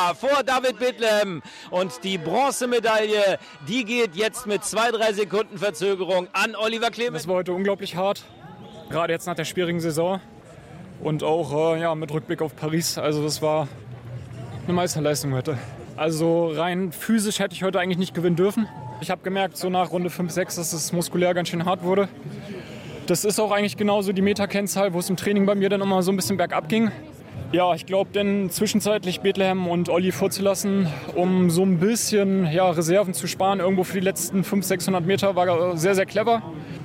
Anna vor David Bethlehem. Und die Bronzemedaille, die geht jetzt mit 2-3 Sekunden Verzögerung an Oliver Clemens. Das war heute unglaublich hart, gerade jetzt nach der schwierigen Saison. Und auch mit Rückblick auf Paris. Also das war eine Meisterleistung heute. Also rein physisch hätte ich heute eigentlich nicht gewinnen dürfen. Ich habe gemerkt, so nach Runde 5, 6, dass es muskulär ganz schön hart wurde. Das ist auch eigentlich genauso die Meterkennzahl, wo es im Training bei mir dann immer so ein bisschen bergab ging. Ja, ich glaube, dann zwischenzeitlich Bethlehem und Olli vorzulassen, um so ein bisschen Reserven zu sparen, irgendwo für die letzten 500, 600 Meter, war sehr, sehr clever.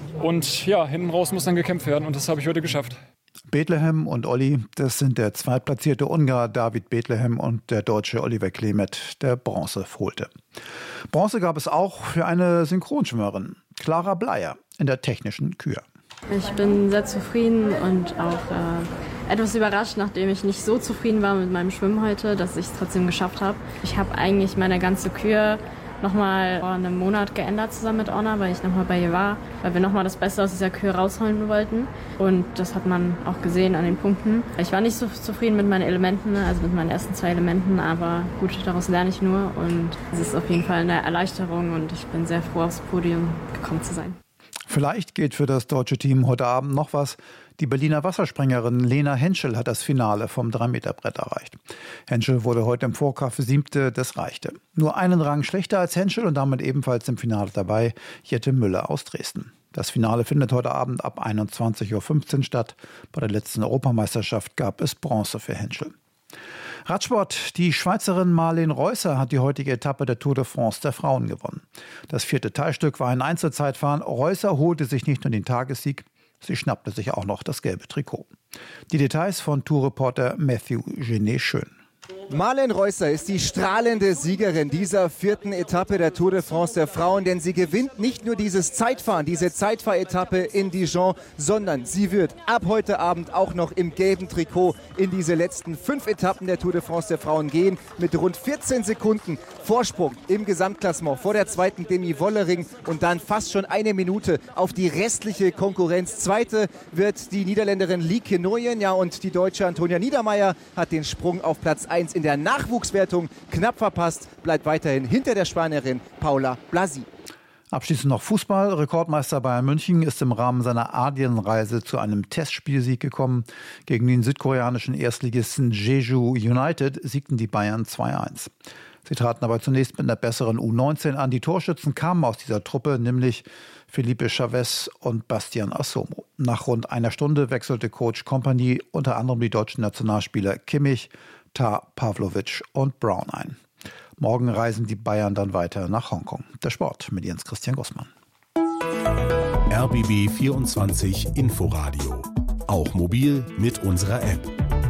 Und ja, hinten raus muss dann gekämpft werden und das habe ich heute geschafft. Bethlehem und Olli, das sind der zweitplatzierte Ungar David Bethlehem und der Deutsche Oliver Klemet, der Bronze holte. Bronze gab es auch für eine Synchronschwimmerin, Clara Bleier, in der technischen Kür. Ich bin sehr zufrieden und auch etwas überrascht, nachdem ich nicht so zufrieden war mit meinem Schwimmen heute, dass ich es trotzdem geschafft habe. Ich habe eigentlich meine ganze Kür nochmal vor einem Monat geändert zusammen mit Orna, weil ich nochmal bei ihr war, weil wir nochmal das Beste aus dieser Kür rausholen wollten. Und das hat man auch gesehen an den Punkten. Ich war nicht so zufrieden mit meinen Elementen, also mit meinen ersten 2 Elementen, aber gut, daraus lerne ich nur. Und es ist auf jeden Fall eine Erleichterung und ich bin sehr froh, aufs Podium gekommen zu sein. Vielleicht geht für das deutsche Team heute Abend noch was. Die Berliner Wasserspringerin Lena Henschel hat das Finale vom 3-Meter-Brett erreicht. Henschel wurde heute im Vorkampf 7., das reichte. Nur einen Rang schlechter als Henschel und damit ebenfalls im Finale dabei Jette Müller aus Dresden. Das Finale findet heute Abend ab 21:15 Uhr statt. Bei der letzten Europameisterschaft gab es Bronze für Henschel. Radsport. Die Schweizerin Marlene Reusser hat die heutige Etappe der Tour de France der Frauen gewonnen. Das 4. Teilstück war ein Einzelzeitfahren. Reusser holte sich nicht nur den Tagessieg, sie schnappte sich auch noch das gelbe Trikot. Die Details von Tourreporter Matthew Genet-Schön. Marlene Reusser ist die strahlende Siegerin dieser 4. Etappe der Tour de France der Frauen, denn sie gewinnt nicht nur dieses Zeitfahren, diese Zeitfahretappe in Dijon, sondern sie wird ab heute Abend auch noch im gelben Trikot in diese letzten 5 Etappen der Tour de France der Frauen gehen, mit rund 14 Sekunden Vorsprung im Gesamtklassement vor der zweiten Demi Wollering und dann fast schon 1 Minute auf die restliche Konkurrenz. Zweite wird die Niederländerin Lieke Nooyen, ja, und die Deutsche Antonia Niedermeier hat den Sprung auf Platz 1 in der Nachwuchswertung knapp verpasst, bleibt weiterhin hinter der Spanierin Paula Blasi. Abschließend noch Fußball. Rekordmeister Bayern München ist im Rahmen seiner Asienreise zu einem Testspielsieg gekommen. Gegen den südkoreanischen Erstligisten Jeju United siegten die Bayern 2-1. Sie traten aber zunächst mit einer besseren U19 an. Die Torschützen kamen aus dieser Truppe, nämlich Felipe Chavez und Bastian Assomo. Nach rund einer Stunde wechselte Coach Kompany unter anderem die deutschen Nationalspieler Kimmich, Tah, Pavlovic und Brown ein. Morgen reisen die Bayern dann weiter nach Hongkong. Der Sport mit Jens Christian Gossmann. RBB 24 Inforadio. Auch mobil mit unserer App.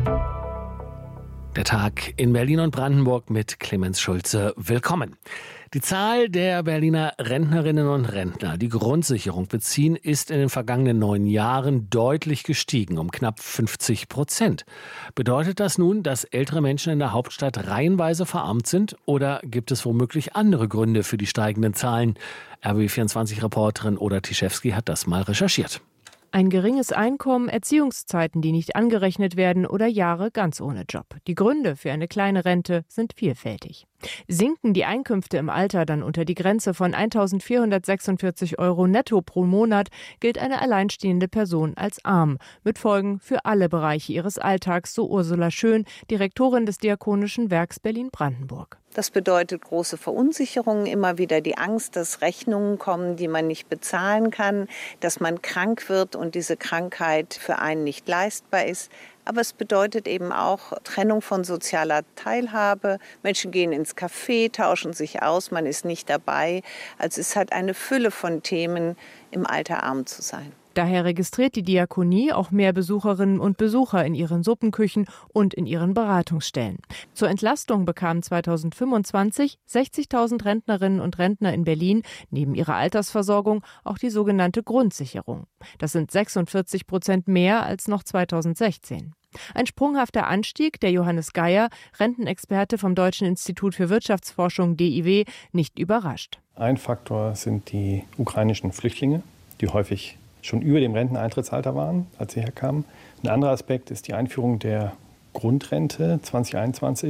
Der Tag in Berlin und Brandenburg mit Clemens Schulze. Willkommen. Die Zahl der Berliner Rentnerinnen und Rentner, die Grundsicherung beziehen, ist in den vergangenen 9 Jahren deutlich gestiegen, um knapp 50%. Bedeutet das nun, dass ältere Menschen in der Hauptstadt reihenweise verarmt sind? Oder gibt es womöglich andere Gründe für die steigenden Zahlen? RBB24-Reporterin Oda Tischewski hat das mal recherchiert. Ein geringes Einkommen, Erziehungszeiten, die nicht angerechnet werden oder Jahre ganz ohne Job. Die Gründe für eine kleine Rente sind vielfältig. Sinken die Einkünfte im Alter dann unter die Grenze von 1.446 € netto pro Monat, gilt eine alleinstehende Person als arm, mit Folgen für alle Bereiche ihres Alltags, so Ursula Schön, Direktorin des Diakonischen Werks Berlin-Brandenburg. Das bedeutet große Verunsicherungen, immer wieder die Angst, dass Rechnungen kommen, die man nicht bezahlen kann, dass man krank wird und diese Krankheit für einen nicht leistbar ist. Aber es bedeutet eben auch Trennung von sozialer Teilhabe. Menschen gehen ins Café, tauschen sich aus, man ist nicht dabei. Also es hat eine Fülle von Themen, im Alter arm zu sein. Daher registriert die Diakonie auch mehr Besucherinnen und Besucher in ihren Suppenküchen und in ihren Beratungsstellen. Zur Entlastung bekamen 2025 60.000 Rentnerinnen und Rentner in Berlin neben ihrer Altersversorgung auch die sogenannte Grundsicherung. Das sind 46% mehr als noch 2016. Ein sprunghafter Anstieg, der Johannes Geier, Rentenexperte vom Deutschen Institut für Wirtschaftsforschung DIW, nicht überrascht. Ein Faktor sind die ukrainischen Flüchtlinge, die häufig schon über dem Renteneintrittsalter waren, als sie herkamen. Ein anderer Aspekt ist die Einführung der Grundrente 2021,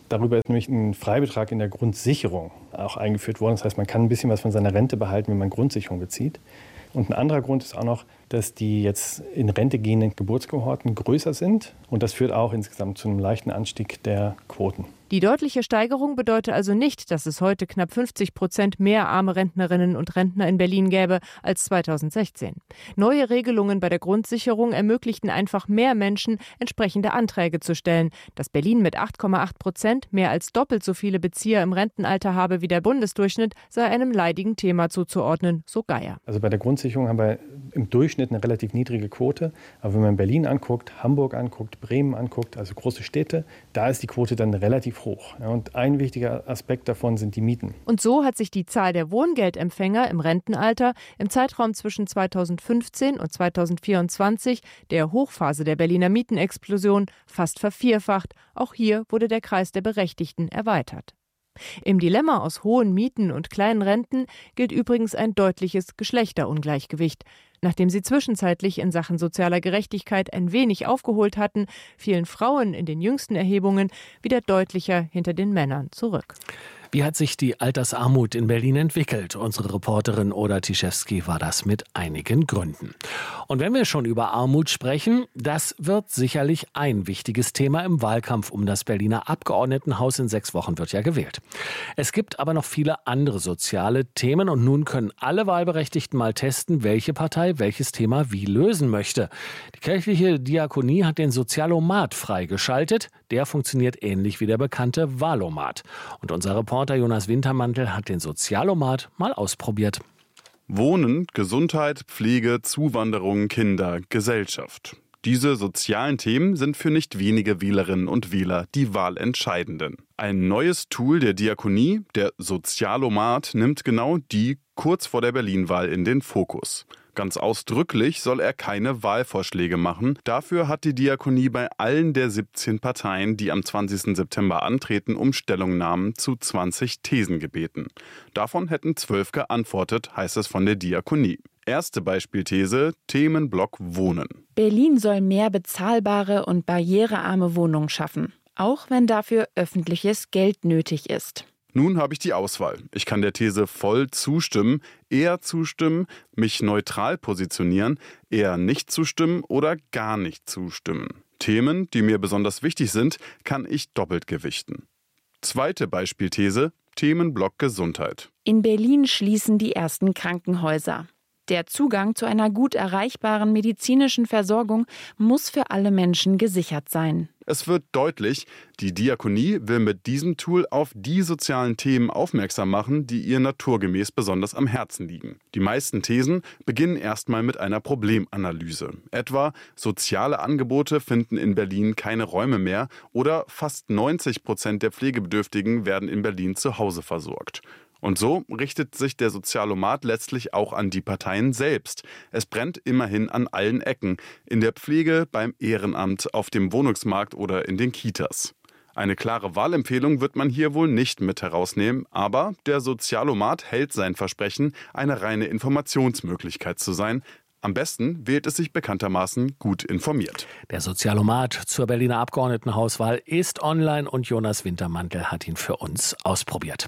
Darüber ist nämlich ein Freibetrag in der Grundsicherung auch eingeführt worden. Das heißt, man kann ein bisschen was von seiner Rente behalten, wenn man Grundsicherung bezieht. Und ein anderer Grund ist auch noch, dass die jetzt in Rente gehenden Geburtskohorten größer sind. Und das führt auch insgesamt zu einem leichten Anstieg der Quoten. Die deutliche Steigerung bedeutet also nicht, dass es heute knapp 50% mehr arme Rentnerinnen und Rentner in Berlin gäbe als 2016. Neue Regelungen bei der Grundsicherung ermöglichten einfach mehr Menschen, entsprechende Anträge zu stellen. Dass Berlin mit 8,8% mehr als doppelt so viele Bezieher im Rentenalter habe wie der Bundesdurchschnitt, sei einem leidigen Thema zuzuordnen, so Geier. Also bei der Grundsicherung haben wir im Durchschnitt eine relativ niedrige Quote. Aber wenn man Berlin anguckt, Hamburg anguckt, Bremen anguckt, also große Städte, da ist die Quote dann relativ hoch. Ja, und ein wichtiger Aspekt davon sind die Mieten. Und so hat sich die Zahl der Wohngeldempfänger im Rentenalter im Zeitraum zwischen 2015 und 2024, der Hochphase der Berliner Mietenexplosion, fast vervierfacht. Auch hier wurde der Kreis der Berechtigten erweitert. Im Dilemma aus hohen Mieten und kleinen Renten gilt übrigens ein deutliches Geschlechterungleichgewicht. Nachdem sie zwischenzeitlich in Sachen sozialer Gerechtigkeit ein wenig aufgeholt hatten, fielen Frauen in den jüngsten Erhebungen wieder deutlicher hinter den Männern zurück. Wie hat sich die Altersarmut in Berlin entwickelt? Unsere Reporterin Oda Tiszewski war das mit einigen Gründen. Und wenn wir schon über Armut sprechen, das wird sicherlich ein wichtiges Thema im Wahlkampf um das Berliner Abgeordnetenhaus. In 6 Wochen wird ja gewählt. Es gibt aber noch viele andere soziale Themen und nun können alle Wahlberechtigten mal testen, welche Partei welches Thema wie lösen möchte. Die kirchliche Diakonie hat den Sozialomat freigeschaltet. Der funktioniert ähnlich wie der bekannte Wahlomat. Und unser Reporter Jonas Wintermantel hat den Sozialomat mal ausprobiert. Wohnen, Gesundheit, Pflege, Zuwanderung, Kinder, Gesellschaft. Diese sozialen Themen sind für nicht wenige Wählerinnen und Wähler die wahlentscheidenden. Ein neues Tool der Diakonie, der Sozialomat, nimmt genau die kurz vor der Berlin-Wahl in den Fokus. Ganz ausdrücklich soll er keine Wahlvorschläge machen. Dafür hat die Diakonie bei allen der 17 Parteien, die am 20. September antreten, um Stellungnahmen zu 20 Thesen gebeten. Davon hätten 12 geantwortet, heißt es von der Diakonie. Erste Beispielthese: Themenblock Wohnen. Berlin soll mehr bezahlbare und barrierearme Wohnungen schaffen, auch wenn dafür öffentliches Geld nötig ist. Nun habe ich die Auswahl. Ich kann der These voll zustimmen, eher zustimmen, mich neutral positionieren, eher nicht zustimmen oder gar nicht zustimmen. Themen, die mir besonders wichtig sind, kann ich doppelt gewichten. Zweite Beispielthese: Themenblock Gesundheit. In Berlin schließen die ersten Krankenhäuser. Der Zugang zu einer gut erreichbaren medizinischen Versorgung muss für alle Menschen gesichert sein. Es wird deutlich, die Diakonie will mit diesem Tool auf die sozialen Themen aufmerksam machen, die ihr naturgemäß besonders am Herzen liegen. Die meisten Thesen beginnen erstmal mit einer Problemanalyse. Etwa: soziale Angebote finden in Berlin keine Räume mehr oder fast 90% der Pflegebedürftigen werden in Berlin zu Hause versorgt. Und so richtet sich der Sozialomat letztlich auch an die Parteien selbst. Es brennt immerhin an allen Ecken: in der Pflege, beim Ehrenamt, auf dem Wohnungsmarkt oder in den Kitas. Eine klare Wahlempfehlung wird man hier wohl nicht mit herausnehmen, aber der Sozialomat hält sein Versprechen, eine reine Informationsmöglichkeit zu sein. Am besten wählt es sich bekanntermaßen gut informiert. Der Sozialomat zur Berliner Abgeordnetenhauswahl ist online und Jonas Wintermantel hat ihn für uns ausprobiert.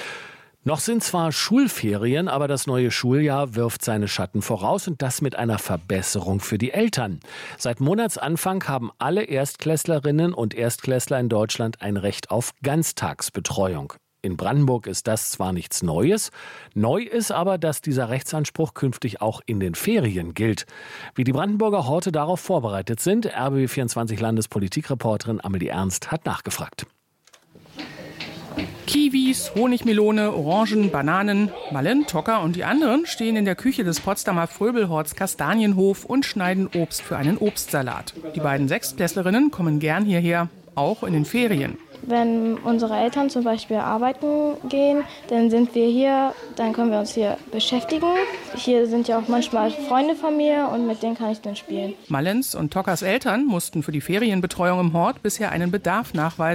Noch sind zwar Schulferien, aber das neue Schuljahr wirft seine Schatten voraus und das mit einer Verbesserung für die Eltern. Seit Monatsanfang haben alle Erstklässlerinnen und Erstklässler in Deutschland ein Recht auf Ganztagsbetreuung. In Brandenburg ist das zwar nichts Neues, neu ist aber, dass dieser Rechtsanspruch künftig auch in den Ferien gilt. Wie die Brandenburger Horte darauf vorbereitet sind, RBB24-Landespolitikreporterin Amelie Ernst hat nachgefragt. Kiwis, Honigmelone, Orangen, Bananen, Mallen, Tocker und die anderen stehen in der Küche des Potsdamer Fröbelhorts Kastanienhof und schneiden Obst für einen Obstsalat. Die beiden Sechstklässlerinnen kommen gern hierher, auch in den Ferien. Wenn unsere Eltern zum Beispiel arbeiten gehen, dann sind wir hier, dann können wir uns hier beschäftigen. Hier sind ja auch manchmal Freunde von mir und mit denen kann ich dann spielen. Mallens und Tockers Eltern mussten für die Ferienbetreuung im Hort bisher einen Bedarf nachweisen.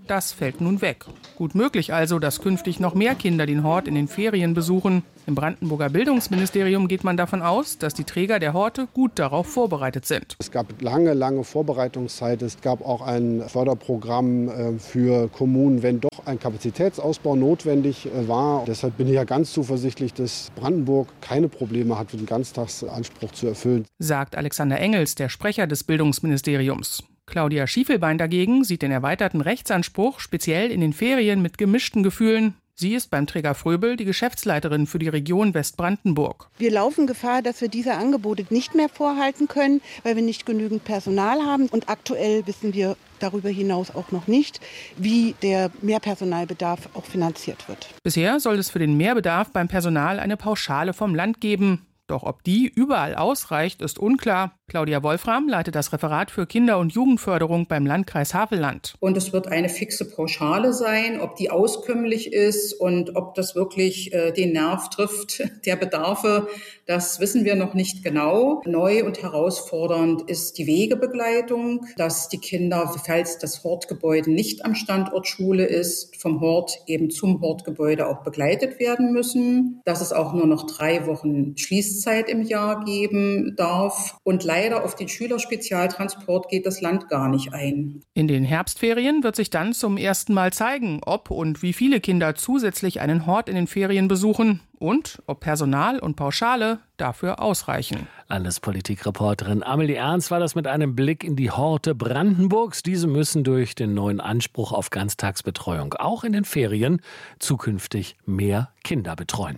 Das fällt nun weg. Gut möglich also, dass künftig noch mehr Kinder den Hort in den Ferien besuchen. Im Brandenburger Bildungsministerium geht man davon aus, dass die Träger der Horte gut darauf vorbereitet sind. Es gab lange Vorbereitungszeit. Es gab auch ein Förderprogramm für Kommunen, wenn doch ein Kapazitätsausbau notwendig war. Deshalb bin ich ja ganz zuversichtlich, dass Brandenburg keine Probleme hat, den Ganztagsanspruch zu erfüllen. Sagt Alexander Engels, der Sprecher des Bildungsministeriums. Claudia Schiefelbein dagegen sieht den erweiterten Rechtsanspruch speziell in den Ferien mit gemischten Gefühlen. Sie ist beim Träger Fröbel die Geschäftsleiterin für die Region Westbrandenburg. Wir laufen Gefahr, dass wir diese Angebote nicht mehr vorhalten können, weil wir nicht genügend Personal haben. Und aktuell wissen wir darüber hinaus auch noch nicht, wie der Mehrpersonalbedarf auch finanziert wird. Bisher soll es für den Mehrbedarf beim Personal eine Pauschale vom Land geben. Doch ob die überall ausreicht, ist unklar. Claudia Wolfram leitet das Referat für Kinder- und Jugendförderung beim Landkreis Havelland. Und es wird eine fixe Pauschale sein, ob die auskömmlich ist und ob das wirklich den Nerv trifft der Bedarfe, das wissen wir noch nicht genau. Neu und herausfordernd ist die Wegebegleitung, dass die Kinder, falls das Hortgebäude nicht am Standort Schule ist, vom Hort eben zum Hortgebäude auch begleitet werden müssen, dass es auch nur noch 3 Wochen Schließzeit im Jahr geben darf und leider auf den Schülerspezialtransport geht das Land gar nicht ein. In den Herbstferien wird sich dann zum ersten Mal zeigen, ob und wie viele Kinder zusätzlich einen Hort in den Ferien besuchen und ob Personal und Pauschale dafür ausreichen. Landespolitikreporterin Amelie Ernst war das mit einem Blick in die Horte Brandenburgs. Diese müssen durch den neuen Anspruch auf Ganztagsbetreuung auch in den Ferien zukünftig mehr Kinder betreuen.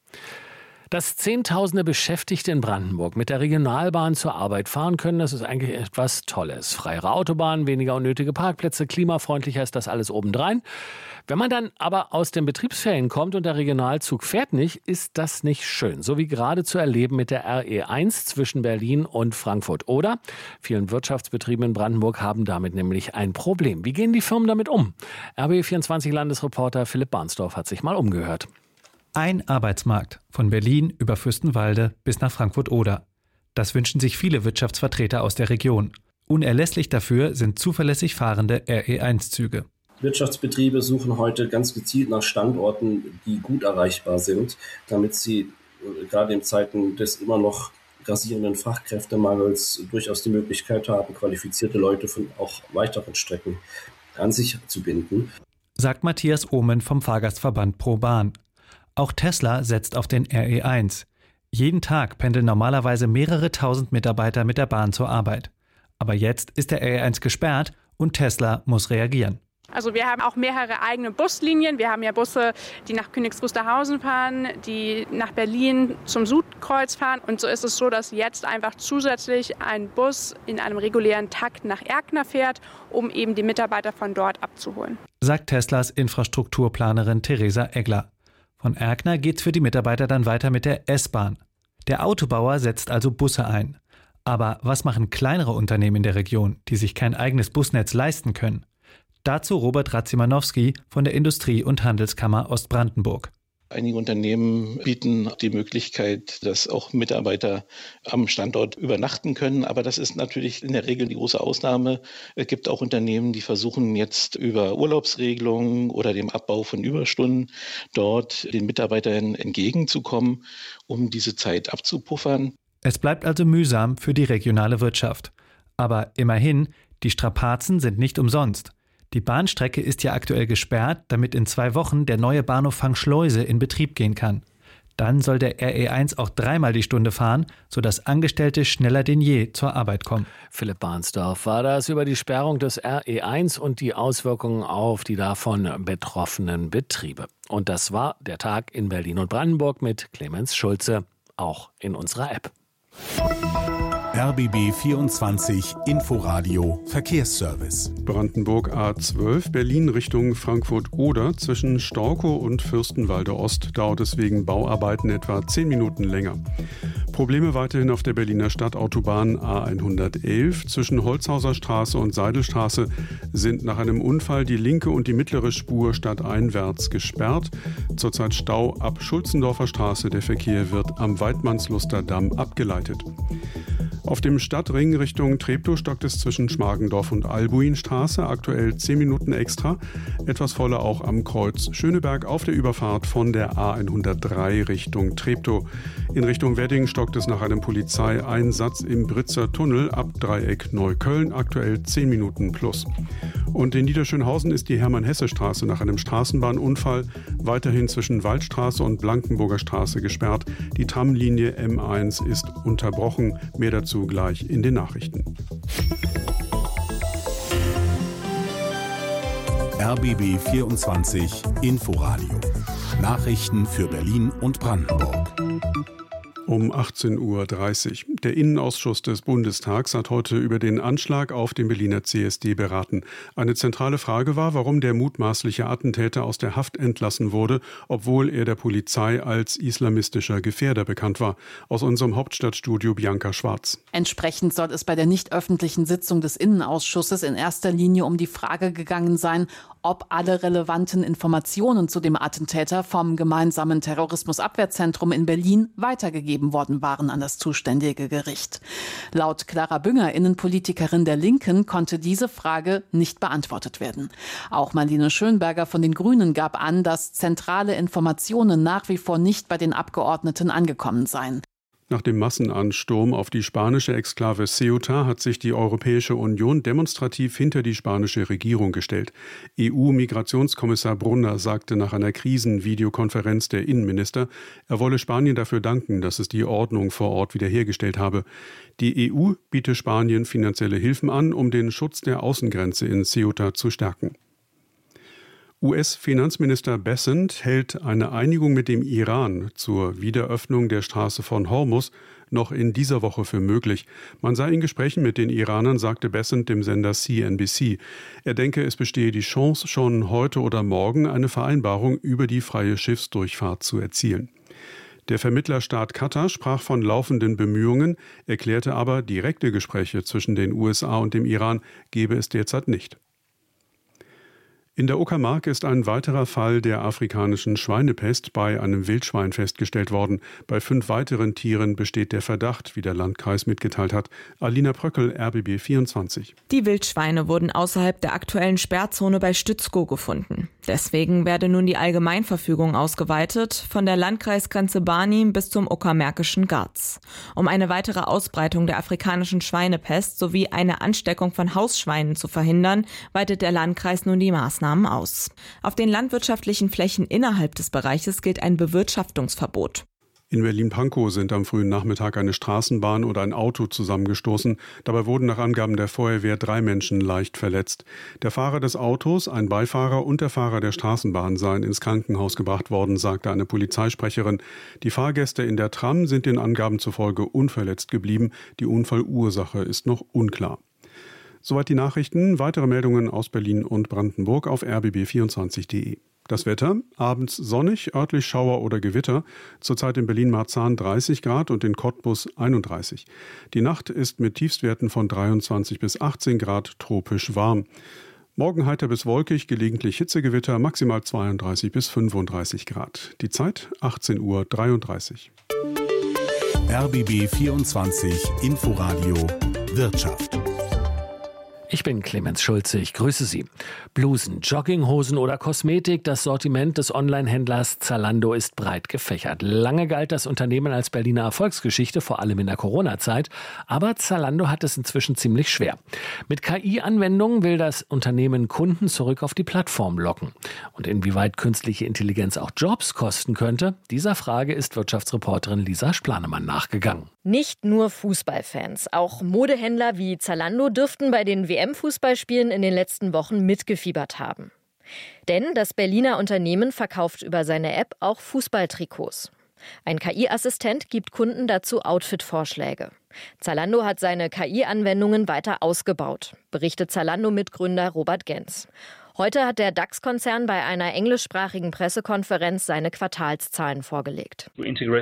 Dass Zehntausende Beschäftigte in Brandenburg mit der Regionalbahn zur Arbeit fahren können, das ist eigentlich etwas Tolles. Freiere Autobahnen, weniger unnötige Parkplätze, klimafreundlicher ist das alles obendrein. Wenn man dann aber aus den Betriebsferien kommt und der Regionalzug fährt nicht, ist das nicht schön. So wie gerade zu erleben mit der RE1 zwischen Berlin und Frankfurt. Oder vielen Wirtschaftsbetrieben in Brandenburg haben damit nämlich ein Problem. Wie gehen die Firmen damit um? RBB24-Landesreporter Philipp Barnsdorf hat sich mal umgehört. Ein Arbeitsmarkt, von Berlin über Fürstenwalde bis nach Frankfurt-Oder. Das wünschen sich viele Wirtschaftsvertreter aus der Region. Unerlässlich dafür sind zuverlässig fahrende RE1-Züge. Wirtschaftsbetriebe suchen heute ganz gezielt nach Standorten, die gut erreichbar sind, damit sie gerade in Zeiten des immer noch grassierenden Fachkräftemangels durchaus die Möglichkeit haben, qualifizierte Leute von auch weiteren Strecken an sich zu binden. Sagt Matthias Ohmen vom Fahrgastverband ProBahn. Auch Tesla setzt auf den RE1. Jeden Tag pendeln normalerweise mehrere tausend Mitarbeiter mit der Bahn zur Arbeit. Aber jetzt ist der RE1 gesperrt und Tesla muss reagieren. Also wir haben auch mehrere eigene Buslinien. Wir haben ja Busse, die nach Königs Wusterhausen fahren, die nach Berlin zum Südkreuz fahren. Und so ist es so, dass jetzt einfach zusätzlich ein Bus in einem regulären Takt nach Erkner fährt, um eben die Mitarbeiter von dort abzuholen. Sagt Teslas Infrastrukturplanerin Theresa Egler. Von Erkner geht's für die Mitarbeiter dann weiter mit der S-Bahn. Der Autobauer setzt also Busse ein. Aber was machen kleinere Unternehmen in der Region, die sich kein eigenes Busnetz leisten können? Dazu Robert Radzimanowski von der Industrie- und Handelskammer Ostbrandenburg. Einige Unternehmen bieten die Möglichkeit, dass auch Mitarbeiter am Standort übernachten können. Aber das ist natürlich in der Regel die große Ausnahme. Es gibt auch Unternehmen, die versuchen jetzt über Urlaubsregelungen oder dem Abbau von Überstunden dort den Mitarbeitern entgegenzukommen, um diese Zeit abzupuffern. Es bleibt also mühsam für die regionale Wirtschaft. Aber immerhin, die Strapazen sind nicht umsonst. Die Bahnstrecke ist ja aktuell gesperrt, damit in 2 Wochen der neue Bahnhof Fangschleuse in Betrieb gehen kann. Dann soll der RE1 auch 3-mal die Stunde fahren, sodass Angestellte schneller denn je zur Arbeit kommen. Philipp Barnsdorf war das über die Sperrung des RE1 und die Auswirkungen auf die davon betroffenen Betriebe. Und das war der Tag in Berlin und Brandenburg mit Clemens Schulze, auch in unserer App. RBB 24 Inforadio Verkehrsservice. Brandenburg A12 Berlin Richtung Frankfurt-Oder zwischen Storkow und Fürstenwalde Ost dauert es wegen Bauarbeiten etwa 10 Minuten länger. Probleme weiterhin auf der Berliner Stadtautobahn A111 zwischen Holzhauser Straße und Seidelstraße sind nach einem Unfall die linke und die mittlere Spur stadteinwärts gesperrt. Zurzeit Stau ab Schulzendorfer Straße, der Verkehr wird am Weidmannsluster Damm abgeleitet. Auf dem Stadtring Richtung Treptow stockt es zwischen Schmargendorf und Albuinstraße, aktuell 10 Minuten extra. Etwas voller auch am Kreuz Schöneberg auf der Überfahrt von der A103 Richtung Treptow. In Richtung Wedding stockt es nach einem Polizeieinsatz im Britzer Tunnel ab Dreieck Neukölln, aktuell 10 Minuten plus. Und in Niederschönhausen ist die Hermann-Hesse-Straße nach einem Straßenbahnunfall weiterhin zwischen Waldstraße und Blankenburger Straße gesperrt. Die Tramlinie M1 ist unterbrochen. Mehr dazu gleich in den Nachrichten. RBB 24 Inforadio. Nachrichten für Berlin und Brandenburg. Um 18:30 Uhr. Der Innenausschuss des Bundestags hat heute über den Anschlag auf den Berliner CSD beraten. Eine zentrale Frage war, warum der mutmaßliche Attentäter aus der Haft entlassen wurde, obwohl er der Polizei als islamistischer Gefährder bekannt war. Aus unserem Hauptstadtstudio Bianca Schwarz. Entsprechend soll es bei der nicht öffentlichen Sitzung des Innenausschusses in erster Linie um die Frage gegangen sein, ob alle relevanten Informationen zu dem Attentäter vom gemeinsamen Terrorismusabwehrzentrum in Berlin weitergegeben worden waren an das zuständige Gericht. Laut Clara Bünger, Innenpolitikerin der Linken, konnte diese Frage nicht beantwortet werden. Auch Marlene Schönberger von den Grünen gab an, dass zentrale Informationen nach wie vor nicht bei den Abgeordneten angekommen seien. Nach dem Massenansturm auf die spanische Exklave Ceuta hat sich die Europäische Union demonstrativ hinter die spanische Regierung gestellt. EU-Migrationskommissar Brunner sagte nach einer Krisenvideokonferenz der Innenminister, er wolle Spanien dafür danken, dass es die Ordnung vor Ort wiederhergestellt habe. Die EU biete Spanien finanzielle Hilfen an, um den Schutz der Außengrenze in Ceuta zu stärken. US-Finanzminister Bessent hält eine Einigung mit dem Iran zur Wiederöffnung der Straße von Hormuz noch in dieser Woche für möglich. Man sei in Gesprächen mit den Iranern, sagte Bessent dem Sender CNBC. Er denke, es bestehe die Chance, schon heute oder morgen eine Vereinbarung über die freie Schiffsdurchfahrt zu erzielen. Der Vermittlerstaat Katar sprach von laufenden Bemühungen, erklärte aber, direkte Gespräche zwischen den USA und dem Iran gebe es derzeit nicht. In der Uckermark ist ein weiterer Fall der afrikanischen Schweinepest bei einem Wildschwein festgestellt worden. Bei 5 weiteren Tieren besteht der Verdacht, wie der Landkreis mitgeteilt hat. Alina Pröckel, RBB 24. Die Wildschweine wurden außerhalb der aktuellen Sperrzone bei Stützkow gefunden. Deswegen werde nun die Allgemeinverfügung ausgeweitet, von der Landkreisgrenze Barnim bis zum uckermärkischen Garz. Um eine weitere Ausbreitung der afrikanischen Schweinepest sowie eine Ansteckung von Hausschweinen zu verhindern, weitet der Landkreis nun die Maßnahmen aus. Auf den landwirtschaftlichen Flächen innerhalb des Bereiches gilt ein Bewirtschaftungsverbot. In Berlin-Pankow sind am frühen Nachmittag eine Straßenbahn und ein Auto zusammengestoßen. Dabei wurden nach Angaben der Feuerwehr 3 Menschen leicht verletzt. Der Fahrer des Autos, ein Beifahrer und der Fahrer der Straßenbahn seien ins Krankenhaus gebracht worden, sagte eine Polizeisprecherin. Die Fahrgäste in der Tram sind den Angaben zufolge unverletzt geblieben. Die Unfallursache ist noch unklar. Soweit die Nachrichten. Weitere Meldungen aus Berlin und Brandenburg auf rbb24.de. Das Wetter, abends sonnig, örtlich Schauer oder Gewitter, zurzeit in Berlin-Marzahn 30 Grad und in Cottbus 31. Die Nacht ist mit Tiefstwerten von 23 bis 18 Grad tropisch warm. Morgen heiter bis wolkig, gelegentlich Hitzegewitter, maximal 32 bis 35 Grad. Die Zeit 18:33 Uhr. RBB 24 Inforadio Wirtschaft. Ich bin Clemens Schulze, ich grüße Sie. Blusen, Jogginghosen oder Kosmetik, das Sortiment des Onlinehändlers Zalando ist breit gefächert. Lange galt das Unternehmen als Berliner Erfolgsgeschichte, vor allem in der Corona-Zeit. Aber Zalando hat es inzwischen ziemlich schwer. Mit KI-Anwendungen will das Unternehmen Kunden zurück auf die Plattform locken. Und inwieweit künstliche Intelligenz auch Jobs kosten könnte, dieser Frage ist Wirtschaftsreporterin Lisa Splanemann nachgegangen. Nicht nur Fußballfans, auch Modehändler wie Zalando dürften bei den WM-Fußballspielen in den letzten Wochen mitgefiebert haben. Denn das Berliner Unternehmen verkauft über seine App auch Fußballtrikots. Ein KI-Assistent gibt Kunden dazu Outfit-Vorschläge. Zalando hat seine KI-Anwendungen weiter ausgebaut, berichtet Zalando-Mitgründer Robert Genz. Heute hat der DAX-Konzern bei einer englischsprachigen Pressekonferenz seine Quartalszahlen vorgelegt.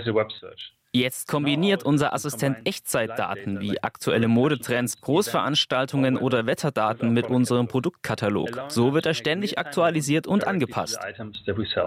Jetzt kombiniert unser Assistent Echtzeitdaten wie aktuelle Modetrends, Großveranstaltungen oder Wetterdaten mit unserem Produktkatalog. So wird er ständig aktualisiert und angepasst.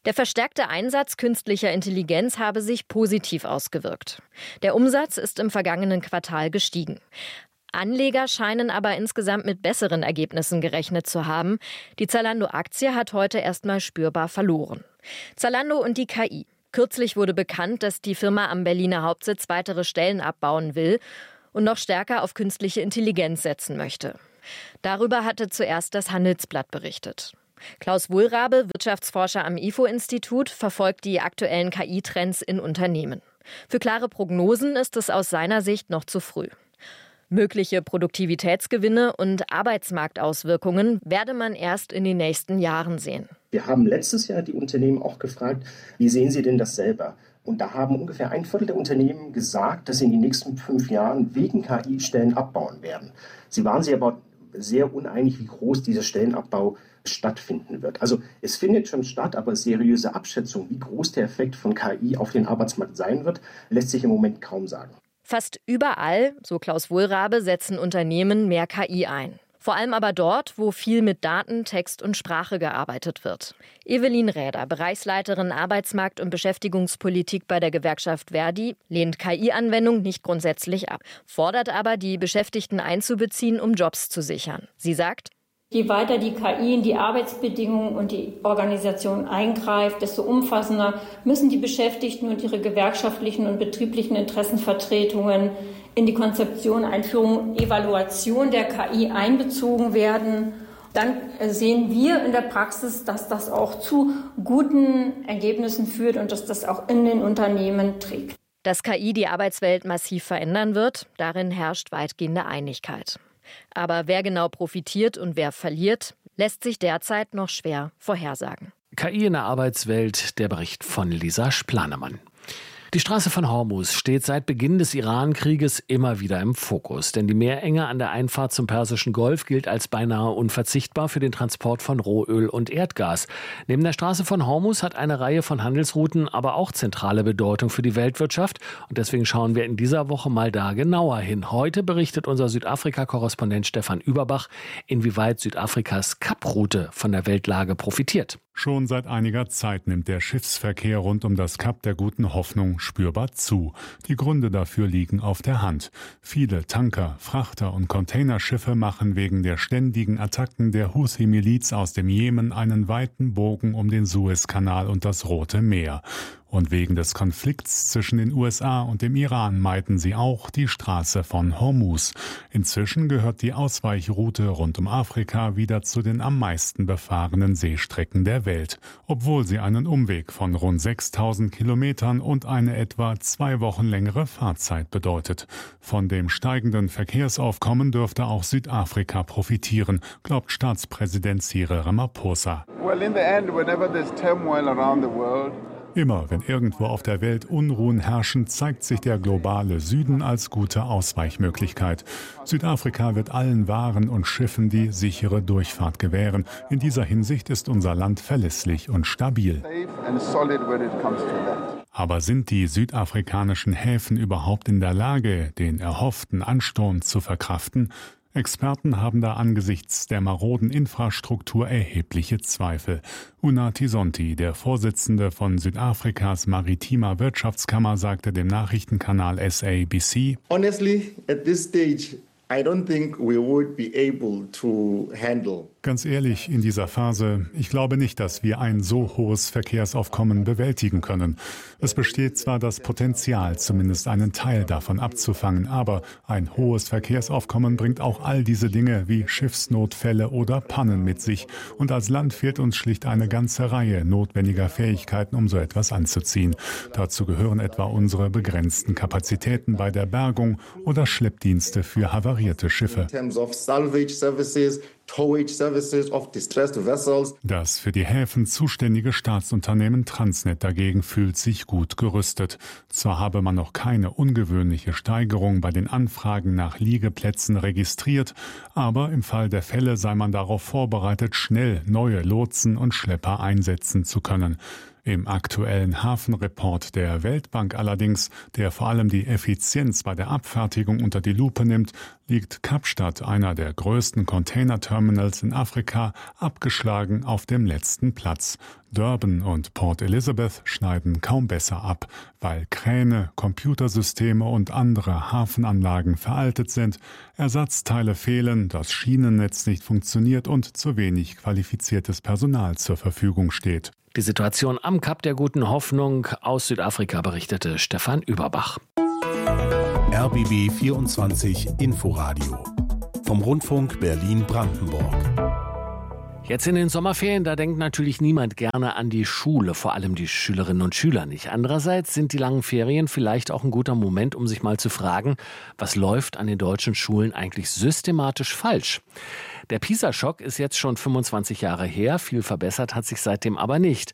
Der verstärkte Einsatz künstlicher Intelligenz habe sich positiv ausgewirkt. Der Umsatz ist im vergangenen Quartal gestiegen. Anleger scheinen aber insgesamt mit besseren Ergebnissen gerechnet zu haben. Die Zalando-Aktie hat heute erstmal spürbar verloren. Zalando und die KI. Kürzlich wurde bekannt, dass die Firma am Berliner Hauptsitz weitere Stellen abbauen will und noch stärker auf künstliche Intelligenz setzen möchte. Darüber hatte zuerst das Handelsblatt berichtet. Klaus Wohlrabe, Wirtschaftsforscher am IFO-Institut, verfolgt die aktuellen KI-Trends in Unternehmen. Für klare Prognosen ist es aus seiner Sicht noch zu früh. Mögliche Produktivitätsgewinne und Arbeitsmarktauswirkungen werde man erst in den nächsten Jahren sehen. Wir haben letztes Jahr die Unternehmen auch gefragt, wie sehen sie denn das selber? Und da haben ungefähr 1/4 der Unternehmen gesagt, dass sie in den nächsten 5 Jahren wegen KI Stellen abbauen werden. Sie waren sich aber sehr uneinig, wie groß dieser Stellenabbau stattfinden wird. Also es findet schon statt, aber seriöse Abschätzung, wie groß der Effekt von KI auf den Arbeitsmarkt sein wird, lässt sich im Moment kaum sagen. Fast überall, so Klaus Wohlrabe, setzen Unternehmen mehr KI ein. Vor allem aber dort, wo viel mit Daten, Text und Sprache gearbeitet wird. Evelyn Räder, Bereichsleiterin Arbeitsmarkt- und Beschäftigungspolitik bei der Gewerkschaft Verdi, lehnt KI-Anwendung nicht grundsätzlich ab, fordert aber, die Beschäftigten einzubeziehen, um Jobs zu sichern. Sie sagt: Je weiter die KI in die Arbeitsbedingungen und die Organisation eingreift, desto umfassender müssen die Beschäftigten und ihre gewerkschaftlichen und betrieblichen Interessenvertretungen in die Konzeption, Einführung und Evaluation der KI einbezogen werden. Dann sehen wir in der Praxis, dass das auch zu guten Ergebnissen führt und dass das auch in den Unternehmen trägt. Dass KI die Arbeitswelt massiv verändern wird, darin herrscht weitgehende Einigkeit. Aber wer genau profitiert und wer verliert, lässt sich derzeit noch schwer vorhersagen. KI in der Arbeitswelt, der Bericht von Lisa Splanemann. Die Straße von Hormuz steht seit Beginn des Iran-Krieges immer wieder im Fokus. Denn die Meerenge an der Einfahrt zum Persischen Golf gilt als beinahe unverzichtbar für den Transport von Rohöl und Erdgas. Neben der Straße von Hormuz hat eine Reihe von Handelsrouten aber auch zentrale Bedeutung für die Weltwirtschaft. Und deswegen schauen wir in dieser Woche mal da genauer hin. Heute berichtet unser Südafrika-Korrespondent Stefan Überbach, inwieweit Südafrikas Kaproute von der Weltlage profitiert. Schon seit einiger Zeit nimmt der Schiffsverkehr rund um das Kap der Guten Hoffnung spürbar zu. Die Gründe dafür liegen auf der Hand. Viele Tanker, Frachter und Containerschiffe machen wegen der ständigen Attacken der Houthi-Miliz aus dem Jemen einen weiten Bogen um den Suezkanal und das Rote Meer. Und wegen des Konflikts zwischen den USA und dem Iran meiden sie auch die Straße von Hormuz. Inzwischen gehört die Ausweichroute rund um Afrika wieder zu den am meisten befahrenen Seestrecken der Welt, obwohl sie einen Umweg von rund 6.000 Kilometern und eine etwa 2 Wochen längere Fahrzeit bedeutet. Von dem steigenden Verkehrsaufkommen dürfte auch Südafrika profitieren, glaubt Staatspräsident Cyril Ramaphosa. Immer wenn irgendwo auf der Welt Unruhen herrschen, zeigt sich der globale Süden als gute Ausweichmöglichkeit. Südafrika wird allen Waren und Schiffen die sichere Durchfahrt gewähren. In dieser Hinsicht ist unser Land verlässlich und stabil. Aber sind die südafrikanischen Häfen überhaupt in der Lage, den erhofften Ansturm zu verkraften? Experten haben da angesichts der maroden Infrastruktur erhebliche Zweifel. Una Tisonti, der Vorsitzende von Südafrikas maritimer Wirtschaftskammer, sagte dem Nachrichtenkanal SABC: Honestly, at this stage, I don't think we would be able to handle. Ganz ehrlich, in dieser Phase, ich glaube nicht, dass wir ein so hohes Verkehrsaufkommen bewältigen können. Es besteht zwar das Potenzial, zumindest einen Teil davon abzufangen, aber ein hohes Verkehrsaufkommen bringt auch all diese Dinge wie Schiffsnotfälle oder Pannen mit sich. Und als Land fehlt uns schlicht eine ganze Reihe notwendiger Fähigkeiten, um so etwas anzuziehen. Dazu gehören etwa unsere begrenzten Kapazitäten bei der Bergung oder Schleppdienste für havarierte Schiffe. Das für die Häfen zuständige Staatsunternehmen Transnet dagegen fühlt sich gut gerüstet. Zwar habe man noch keine ungewöhnliche Steigerung bei den Anfragen nach Liegeplätzen registriert, aber im Fall der Fälle sei man darauf vorbereitet, schnell neue Lotsen und Schlepper einsetzen zu können. Im aktuellen Hafenreport der Weltbank allerdings, der vor allem die Effizienz bei der Abfertigung unter die Lupe nimmt, liegt Kapstadt, einer der größten Containerterminals Terminals in Afrika abgeschlagen auf dem letzten Platz. Durban und Port Elizabeth schneiden kaum besser ab, weil Kräne, Computersysteme und andere Hafenanlagen veraltet sind, Ersatzteile fehlen, das Schienennetz nicht funktioniert und zu wenig qualifiziertes Personal zur Verfügung steht. Die Situation am Kap der Guten Hoffnung aus Südafrika berichtete Stefan Überbach. RBB 24 Inforadio vom Rundfunk Berlin-Brandenburg. Jetzt in den Sommerferien, da denkt natürlich niemand gerne an die Schule, vor allem die Schülerinnen und Schüler nicht. Andererseits sind die langen Ferien vielleicht auch ein guter Moment, um sich mal zu fragen, was läuft an den deutschen Schulen eigentlich systematisch falsch? Der PISA-Schock ist jetzt schon 25 Jahre her, viel verbessert hat sich seitdem aber nicht.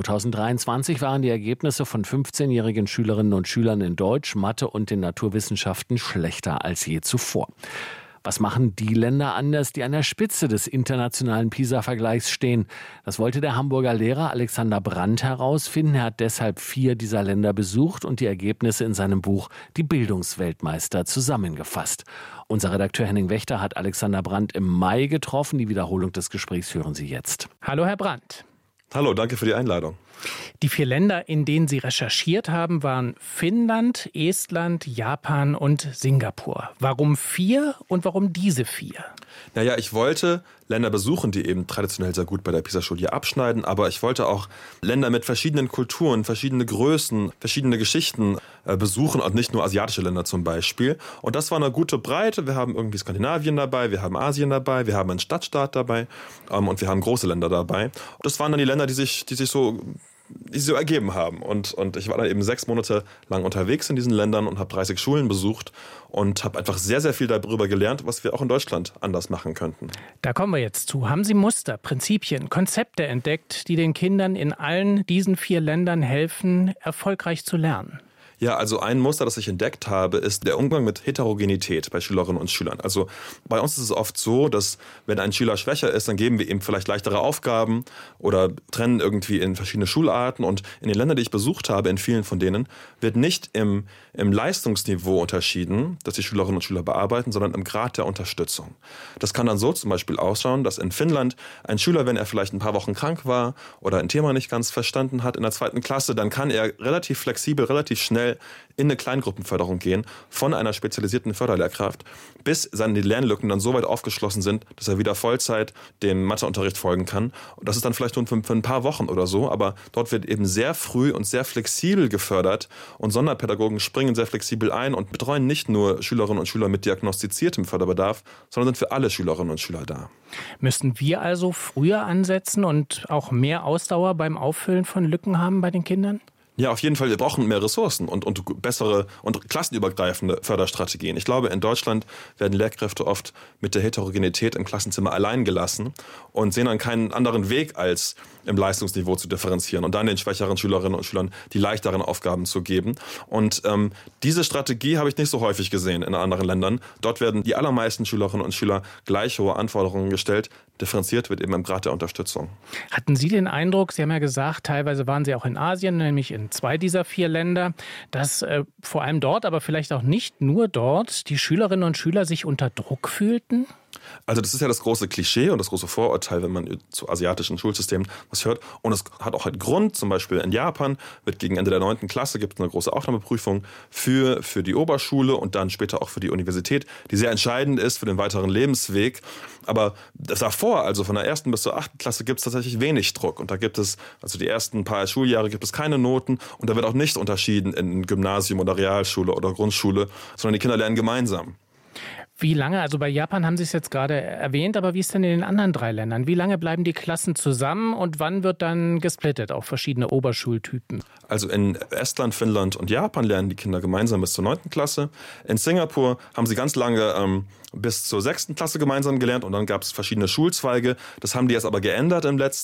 2023 waren die Ergebnisse von 15-jährigen Schülerinnen und Schülern in Deutsch, Mathe und den Naturwissenschaften schlechter als je zuvor. Was machen die Länder anders, die an der Spitze des internationalen PISA-Vergleichs stehen? Das wollte der Hamburger Lehrer Alexander Brandt herausfinden. Er hat deshalb 4 dieser Länder besucht und die Ergebnisse in seinem Buch Die Bildungsweltmeister zusammengefasst. Unser Redakteur Henning Wächter hat Alexander Brandt im Mai getroffen. Die Wiederholung des Gesprächs hören Sie jetzt. Hallo Herr Brandt. Hallo, danke für die Einladung. Die 4 Länder, in denen Sie recherchiert haben, waren Finnland, Estland, Japan und Singapur. Warum 4 und warum diese 4? Naja, ich wollte Länder besuchen, die eben traditionell sehr gut bei der PISA-Studie abschneiden, aber ich wollte auch Länder mit verschiedenen Kulturen, verschiedene Größen, verschiedene Geschichten besuchen und nicht nur asiatische Länder zum Beispiel. Und das war eine gute Breite. Wir haben irgendwie Skandinavien dabei, wir haben Asien dabei, wir haben einen Stadtstaat dabei und wir haben große Länder dabei. Das waren dann die Länder, die sich so ergeben haben. Und ich war dann eben 6 Monate lang unterwegs in diesen Ländern und habe 30 Schulen besucht und habe einfach sehr, sehr viel darüber gelernt, was wir auch in Deutschland anders machen könnten. Da kommen wir jetzt zu. Haben Sie Muster, Prinzipien, Konzepte entdeckt, die den Kindern in allen diesen 4 Ländern helfen, erfolgreich zu lernen? Ja, also ein Muster, das ich entdeckt habe, ist der Umgang mit Heterogenität bei Schülerinnen und Schülern. Also bei uns ist es oft so, dass wenn ein Schüler schwächer ist, dann geben wir ihm vielleicht leichtere Aufgaben oder trennen irgendwie in verschiedene Schularten. Und in den Ländern, die ich besucht habe, in vielen von denen, wird nicht im Leistungsniveau unterschieden, das die Schülerinnen und Schüler bearbeiten, sondern im Grad der Unterstützung. Das kann dann so zum Beispiel ausschauen, dass in Finnland ein Schüler, wenn er vielleicht ein paar Wochen krank war oder ein Thema nicht ganz verstanden hat in der 2. Klasse, dann kann er relativ flexibel, relativ schnell in eine Kleingruppenförderung gehen von einer spezialisierten Förderlehrkraft, bis seine Lernlücken dann so weit aufgeschlossen sind, dass er wieder Vollzeit dem Matheunterricht folgen kann. Und das ist dann vielleicht nur für ein paar Wochen oder so, aber dort wird eben sehr früh und sehr flexibel gefördert und Sonderpädagogen springen sehr flexibel ein und betreuen nicht nur Schülerinnen und Schüler mit diagnostiziertem Förderbedarf, sondern sind für alle Schülerinnen und Schüler da. Müssen wir also früher ansetzen und auch mehr Ausdauer beim Auffüllen von Lücken haben bei den Kindern? Ja, auf jeden Fall. Wir brauchen mehr Ressourcen und bessere und klassenübergreifende Förderstrategien. Ich glaube, in Deutschland werden Lehrkräfte oft mit der Heterogenität im Klassenzimmer allein gelassen und sehen dann keinen anderen Weg, als im Leistungsniveau zu differenzieren und dann den schwächeren Schülerinnen und Schülern die leichteren Aufgaben zu geben. Und diese Strategie habe ich nicht so häufig gesehen in anderen Ländern. Dort werden die allermeisten Schülerinnen und Schüler gleich hohe Anforderungen gestellt. Differenziert wird eben im Grad der Unterstützung. Hatten Sie den Eindruck, Sie haben ja gesagt, teilweise waren Sie auch in Asien, nämlich in 2 dieser 4 Länder, dass vor allem dort, aber vielleicht auch nicht nur dort, die Schülerinnen und Schüler sich unter Druck fühlten? Also das ist ja das große Klischee und das große Vorurteil, wenn man zu asiatischen Schulsystemen was hört. Und es hat auch einen Grund. Zum Beispiel in Japan wird gegen Ende der 9. Klasse gibt es eine große Aufnahmeprüfung für die Oberschule und dann später auch für die Universität, die sehr entscheidend ist für den weiteren Lebensweg. Aber davor, also von der 1. bis zur 8. Klasse, gibt es tatsächlich wenig Druck. Und da gibt es, also die ersten paar Schuljahre gibt es keine Noten und da wird auch nicht unterschieden in Gymnasium oder Realschule oder Grundschule, sondern die Kinder lernen gemeinsam. Wie lange, also bei Japan haben Sie es jetzt gerade erwähnt, aber wie ist denn in den anderen 3 Ländern? Wie lange bleiben die Klassen zusammen und wann wird dann gesplittet auf verschiedene Oberschultypen? Also in Estland, Finnland und Japan lernen die Kinder gemeinsam bis zur 9. Klasse. In Singapur haben sie ganz lange bis zur 6. Klasse gemeinsam gelernt und dann gab es verschiedene Schulzweige. Das haben die jetzt aber geändert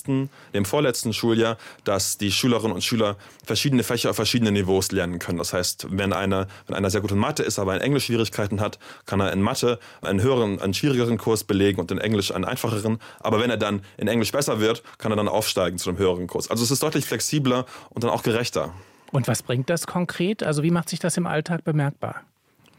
im vorletzten Schuljahr, dass die Schülerinnen und Schüler verschiedene Fächer auf verschiedenen Niveaus lernen können. Das heißt, wenn einer sehr gut in Mathe ist, aber in Englisch Schwierigkeiten hat, kann er in Mathe einen schwierigeren Kurs belegen und in Englisch einen einfacheren. Aber wenn er dann in Englisch besser wird, kann er dann aufsteigen zu einem höheren Kurs. Also es ist deutlich flexibler und dann auch gerechter. Und was bringt das konkret? Also wie macht sich das im Alltag bemerkbar?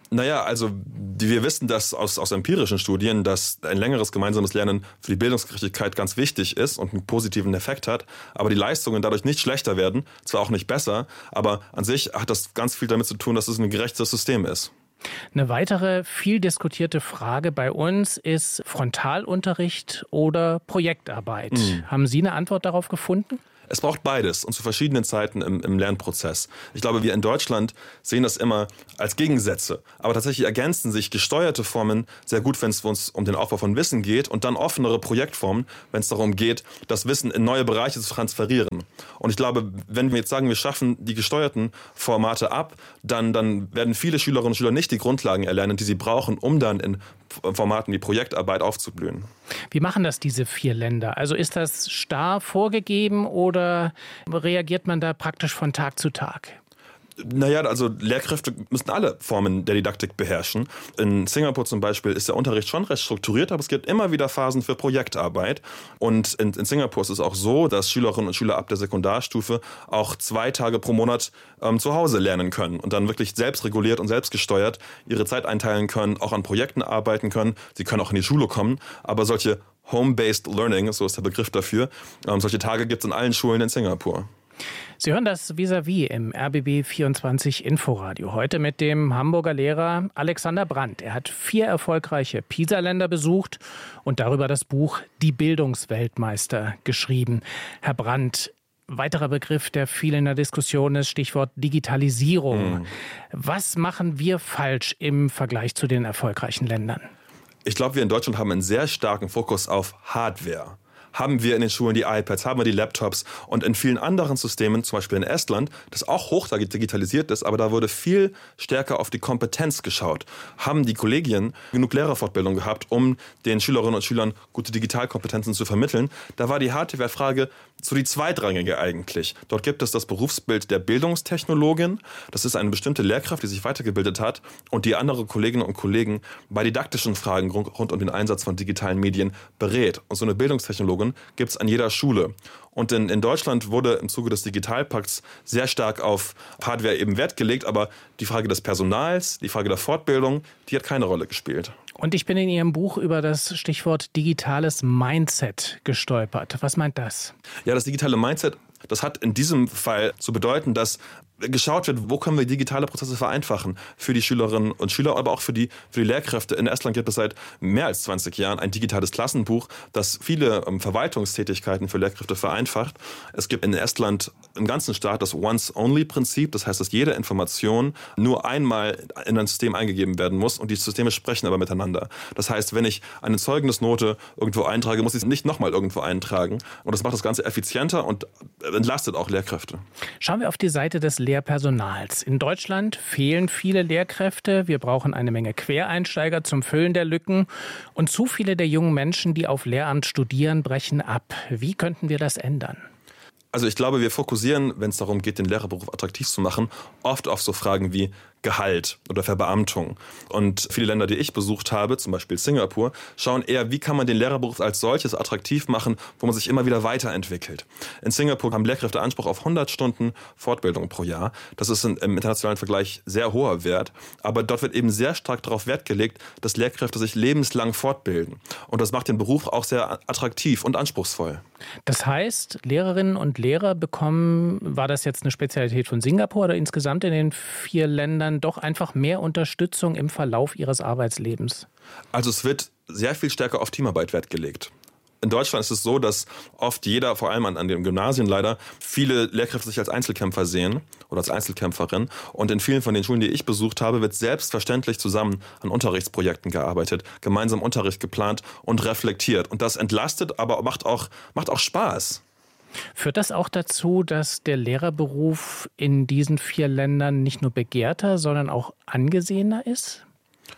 Naja, also wir wissen das aus empirischen Studien, dass ein längeres gemeinsames Lernen für die Bildungsgerechtigkeit ganz wichtig ist und einen positiven Effekt hat, aber die Leistungen dadurch nicht schlechter werden, zwar auch nicht besser, aber an sich hat das ganz viel damit zu tun, dass es ein gerechtes System ist. Eine weitere viel diskutierte Frage bei uns ist Frontalunterricht oder Projektarbeit. Haben Sie eine Antwort darauf gefunden? Es braucht beides und zu verschiedenen Zeiten im Lernprozess. Ich glaube, wir in Deutschland sehen das immer als Gegensätze. Aber tatsächlich ergänzen sich gesteuerte Formen sehr gut, wenn es uns um den Aufbau von Wissen geht, und dann offenere Projektformen, wenn es darum geht, das Wissen in neue Bereiche zu transferieren. Und ich glaube, wenn wir jetzt sagen, wir schaffen die gesteuerten Formate ab, dann werden viele Schülerinnen und Schüler nicht die Grundlagen erlernen, die sie brauchen, um dann in Formaten wie Projektarbeit aufzublühen. Wie machen das diese 4 Länder? Also ist das starr vorgegeben oder reagiert man da praktisch von Tag zu Tag? Naja, also Lehrkräfte müssen alle Formen der Didaktik beherrschen. In Singapur zum Beispiel ist der Unterricht schon recht strukturiert, aber es gibt immer wieder Phasen für Projektarbeit. Und in Singapur ist es auch so, dass Schülerinnen und Schüler ab der Sekundarstufe auch 2 Tage pro Monat zu Hause lernen können und dann wirklich selbstreguliert und selbstgesteuert ihre Zeit einteilen können, auch an Projekten arbeiten können. Sie können auch in die Schule kommen, aber solche Home-Based Learning, so ist der Begriff dafür, solche Tage gibt es in allen Schulen in Singapur. Sie hören das Vis-à-vis im RBB 24 Inforadio. Heute mit dem Hamburger Lehrer Alexander Brandt. Er hat 4 erfolgreiche PISA-Länder besucht und darüber das Buch Die Bildungsweltmeister geschrieben. Herr Brandt, weiterer Begriff, der viel in der Diskussion ist, Stichwort Digitalisierung. Was machen wir falsch im Vergleich zu den erfolgreichen Ländern? Ich glaube, wir in Deutschland haben einen sehr starken Fokus auf Hardware. Haben wir in den Schulen die iPads, haben wir die Laptops, und in vielen anderen Systemen, zum Beispiel in Estland, das auch hoch digitalisiert ist, aber da wurde viel stärker auf die Kompetenz geschaut. Haben die Kollegien genug Lehrerfortbildung gehabt, um den Schülerinnen und Schülern gute Digitalkompetenzen zu vermitteln? Da war die Hardware-Frage so die zweitrangige eigentlich. Dort gibt es das Berufsbild der Bildungstechnologin. Das ist eine bestimmte Lehrkraft, die sich weitergebildet hat und die andere Kolleginnen und Kollegen bei didaktischen Fragen rund um den Einsatz von digitalen Medien berät. Und so eine Bildungstechnologin gibt es an jeder Schule. Und in Deutschland wurde im Zuge des Digitalpakts sehr stark auf Hardware eben Wert gelegt, aber die Frage des Personals, die Frage der Fortbildung, die hat keine Rolle gespielt. Und ich bin in Ihrem Buch über das Stichwort digitales Mindset gestolpert. Was meint das? Ja, das digitale Mindset, das hat in diesem Fall zu bedeuten, dass geschaut wird, wo können wir digitale Prozesse vereinfachen für die Schülerinnen und Schüler, aber auch für die Lehrkräfte. In Estland gibt es seit mehr als 20 Jahren ein digitales Klassenbuch, das viele Verwaltungstätigkeiten für Lehrkräfte vereinfacht. Es gibt in Estland im ganzen Staat das Once-Only-Prinzip. Das heißt, dass jede Information nur einmal in ein System eingegeben werden muss und die Systeme sprechen aber miteinander. Das heißt, wenn ich eine Zeugnisnote irgendwo eintrage, muss ich es nicht nochmal irgendwo eintragen. Und das macht das Ganze effizienter und entlastet auch Lehrkräfte. Schauen wir auf die Seite des Lehrpersonals. In Deutschland fehlen viele Lehrkräfte. Wir brauchen eine Menge Quereinsteiger zum Füllen der Lücken. Und zu viele der jungen Menschen, die auf Lehramt studieren, brechen ab. Wie könnten wir das ändern? Also ich glaube, wir fokussieren, wenn es darum geht, den Lehrerberuf attraktiv zu machen, oft auf so Fragen wie Gehalt oder Verbeamtung. Und viele Länder, die ich besucht habe, zum Beispiel Singapur, schauen eher, wie kann man den Lehrerberuf als solches attraktiv machen, wo man sich immer wieder weiterentwickelt. In Singapur haben Lehrkräfte Anspruch auf 100 Stunden Fortbildung pro Jahr. Das ist im internationalen Vergleich sehr hoher Wert. Aber dort wird eben sehr stark darauf Wert gelegt, dass Lehrkräfte sich lebenslang fortbilden. Und das macht den Beruf auch sehr attraktiv und anspruchsvoll. Das heißt, Lehrerinnen und Lehrer bekommen, war das jetzt eine Spezialität von Singapur oder insgesamt in den 4 Ländern, doch einfach mehr Unterstützung im Verlauf ihres Arbeitslebens? Also es wird sehr viel stärker auf Teamarbeit Wert gelegt. In Deutschland ist es so, dass oft jeder, vor allem an den Gymnasien leider, viele Lehrkräfte sich als Einzelkämpfer sehen oder als Einzelkämpferin. Und in vielen von den Schulen, die ich besucht habe, wird selbstverständlich zusammen an Unterrichtsprojekten gearbeitet, gemeinsam Unterricht geplant und reflektiert. Und das entlastet, aber macht auch Spaß. Führt das auch dazu, dass der Lehrerberuf in diesen 4 Ländern nicht nur begehrter, sondern auch angesehener ist?